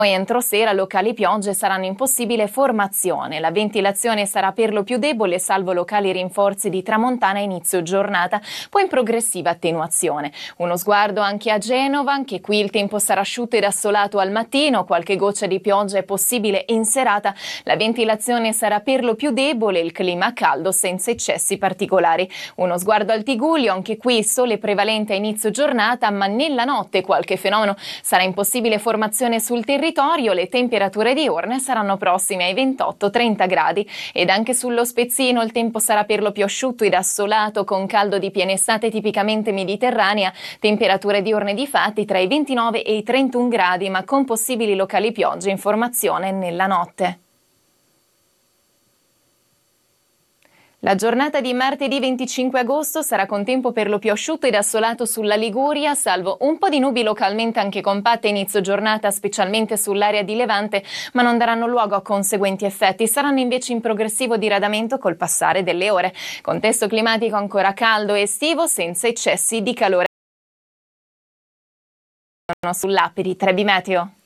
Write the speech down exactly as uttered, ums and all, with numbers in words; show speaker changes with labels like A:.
A: Poi entro sera locali piogge saranno in possibile formazione. La ventilazione sarà per lo più debole, salvo locali rinforzi di tramontana a inizio giornata, poi in progressiva attenuazione. Uno sguardo anche a Genova, anche qui il tempo sarà asciutto ed assolato al mattino, qualche goccia di pioggia è possibile in serata. La ventilazione sarà per lo più debole, il clima caldo senza eccessi particolari. Uno sguardo al Tigullio, anche qui sole prevalente a inizio giornata, ma nella notte qualche fenomeno sarà in possibile formazione sul territorio. Le temperature diurne saranno prossime ai ventotto trenta gradi ed anche sullo Spezzino il tempo sarà per lo più asciutto ed assolato con caldo di piena estate tipicamente mediterranea, temperature diurne di fatti tra i ventinove e i trentuno gradi ma con possibili locali piogge in formazione nella notte. La giornata di martedì venticinque agosto sarà con tempo per lo più asciutto ed assolato sulla Liguria, salvo un po' di nubi localmente anche compatte inizio giornata, specialmente sull'area di Levante, ma non daranno luogo a conseguenti effetti, saranno invece in progressivo diradamento col passare delle ore. Contesto climatico ancora caldo e estivo, senza eccessi di calore. Sull'app di Trebi Meteo.